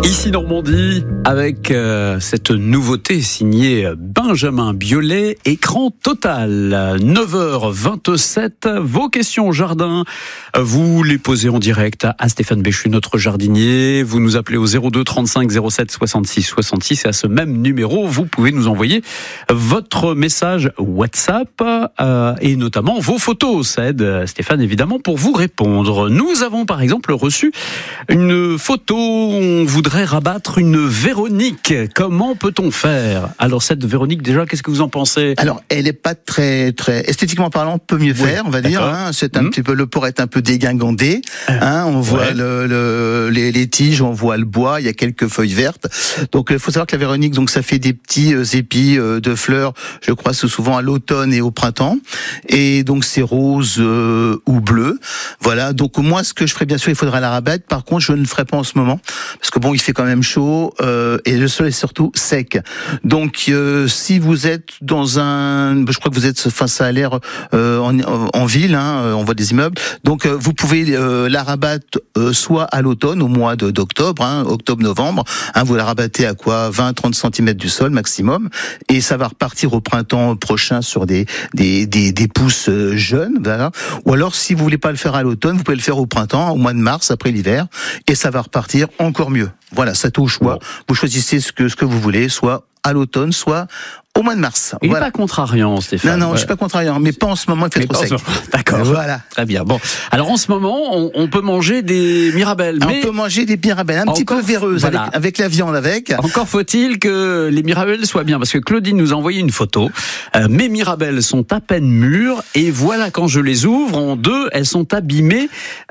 Ici Normandie, avec cette nouveauté signée Benjamin Biolay, écran total. 9h27, vos questions au jardin, vous les posez en direct à Stéphane Béchu, notre jardinier. Vous nous appelez au 02 35 07 66 66 et à ce même numéro, vous pouvez nous envoyer votre message WhatsApp et notamment vos photos. Ça aide Stéphane évidemment pour vous répondre. Nous avons par exemple reçu une photo, on voudrait rabattre une Véronique. Comment peut-on faire? Alors cette Véronique, déjà, qu'est-ce que vous en pensez? Alors, elle est pas très esthétiquement parlant, peut mieux faire, on va dire. Hein, c'est un petit peu, le pour être un peu dégingandé. Hein, on voit les tiges, on voit le bois, il y a quelques feuilles vertes. Donc, il faut savoir que la Véronique, donc ça fait des petits épis de fleurs. Je crois c'est souvent à l'automne et au printemps. Et donc c'est rose ou bleu. Voilà. Donc moi, ce que je ferais, bien sûr, il faudra la rabattre. Par contre, je ne le ferai pas en ce moment parce que bon, il fait quand même chaud et le sol est surtout sec. Donc si vous êtes dans un, je crois que vous êtes, enfin ça a l'air en ville, hein, on voit des immeubles. Donc vous pouvez la rabattre soit à l'automne, au mois d'octobre, hein, octobre-novembre. Hein, vous la rabattez à quoi, 20-30 cm du sol maximum, et ça va repartir au printemps prochain sur des pousses jeunes. Voilà. Ou alors si vous voulez pas le faire à l'automne, vous pouvez le faire au printemps, au mois de mars après l'hiver, et ça va repartir encore mieux. Voilà, ça au choix. Bon. Vous choisissez ce que vous voulez, soit à l'automne, soit au mois de mars. Il n'est pas contrariant, Stéphane. Non, je suis pas contrariant, mais pas en ce moment, il fait trop sec. D'accord. Voilà. Très bien. Bon. Alors, en ce moment, on peut manger des mirabelles. On peut manger des mirabelles, un petit peu véreuses, voilà. avec la viande avec. Encore faut-il que les mirabelles soient bien, parce que Claudine nous a envoyé une photo. Mes mirabelles sont à peine mûres, et voilà, quand je les ouvre en deux, elles sont abîmées.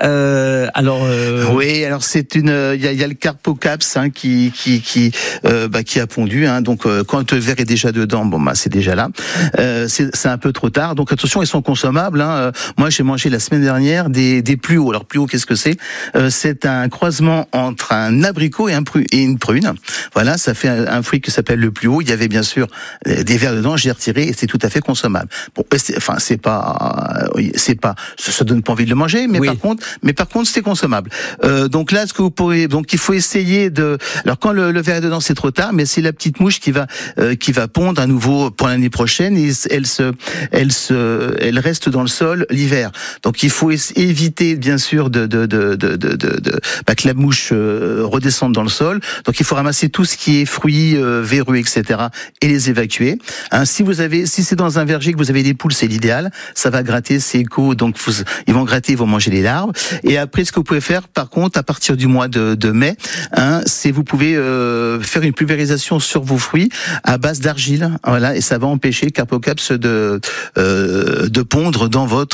Oui, alors c'est il y a le carpocaps, hein, qui a pondu, hein, donc quand le verre est déjà dedans, bon bah c'est déjà là. C'est un peu trop tard. Donc attention, ils sont consommables. Hein. Moi, j'ai mangé la semaine dernière des plus hauts. Alors plus haut, qu'est-ce que c'est? C'est un croisement entre un abricot et une prune. Voilà, ça fait un fruit qui s'appelle le plus haut. Il y avait bien sûr des vers dedans. J'ai retiré et c'est tout à fait consommable. Bon, c'est pas, ça donne pas envie de le manger, mais par contre, c'est consommable. Donc là, ce que vous pourrez, donc il faut essayer de. Alors quand le verre est dedans, c'est trop tard, mais c'est la petite mouche qui va pondre à nouveau pour l'année prochaine, et elle reste dans le sol l'hiver. Donc il faut éviter bien sûr que la mouche redescende dans le sol. Donc il faut ramasser tout ce qui est fruits, verrues, etc. et les évacuer. Hein, si c'est dans un verger que vous avez des poules, c'est l'idéal. Ça va gratter, c'est éco, donc ils vont gratter, ils vont manger les larves. Et après, ce que vous pouvez faire, par contre, à partir du mois de mai, hein, c'est vous pouvez faire une pulvérisation sur vos fruits à base d'argile. Voilà, et ça va empêcher le carpocaps de pondre dans vos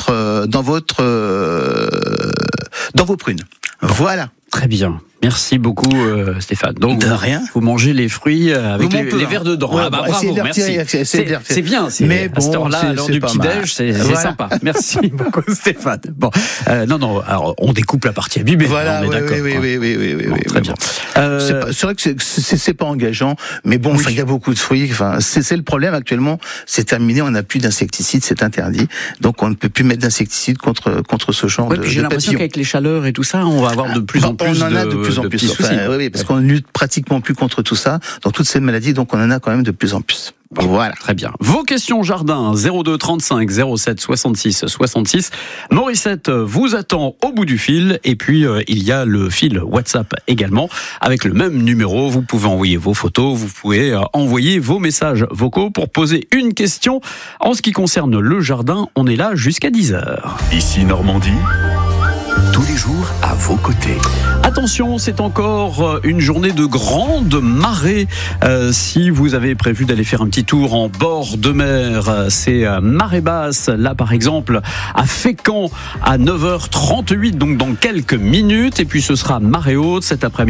prunes. Voilà. Très bien. Merci beaucoup, Stéphane. Donc, de rien. Vous mangez les fruits avec les verres dedans. Ouais, bravo, merci. C'est bien. Mais à cette heure-là, à l'heure du petit-déj, c'est sympa. Merci beaucoup, Stéphane. Bon, non. Alors, on découpe la partie abîmée. Voilà, on est d'accord. Oui. Très bien. C'est vrai que c'est pas engageant, mais bon, il y a beaucoup de fruits. Enfin, c'est le problème actuellement. C'est terminé. On n'a plus d'insecticides, c'est interdit. Donc, on ne peut plus mettre d'insecticides contre ce genre de. Puis j'ai l'impression qu'avec les chaleurs et tout ça, on va avoir de plus en plus. On en a de plus en plus. Oui, parce qu'on ne lutte pratiquement plus contre tout ça, dans toutes ces maladies, donc on en a quand même de plus en plus. Voilà. Très bien. Vos questions jardin, 02 35 07 66 66. Morissette vous attend au bout du fil, et puis il y a le fil WhatsApp également, avec le même numéro. Vous pouvez envoyer vos photos, vous pouvez envoyer vos messages vocaux pour poser une question. En ce qui concerne le jardin, on est là jusqu'à 10h. Ici Normandie, tous les jours à vos côtés. Attention, c'est encore une journée de grande marée. Si vous avez prévu d'aller faire un petit tour en bord de mer, c'est marée basse, là par exemple, à Fécamp, à 9h38, donc dans quelques minutes. Et puis ce sera marée haute cet après-midi.